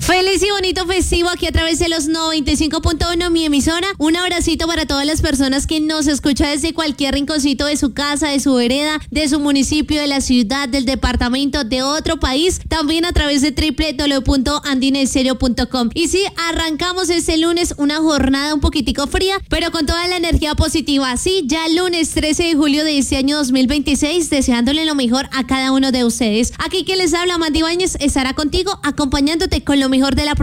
Feliz y bonito festivo aquí a través de los 95.1, mi emisora. Un abracito para todas las personas que nos escuchan desde cualquier rinconcito de su casa, de su vereda, de su municipio, de la ciudad, del departamento, de otro país. También a través de www.andinestereo.com. Y sí, arrancamos este lunes una jornada un poquitico fría, pero con toda la energía positiva. Sí, ya lunes 13 de julio de este año 2026, deseándole lo mejor a cada uno de ustedes. Aquí quien les habla, Mandy Ibáñez, estará contigo acompañándote con lo mejor de la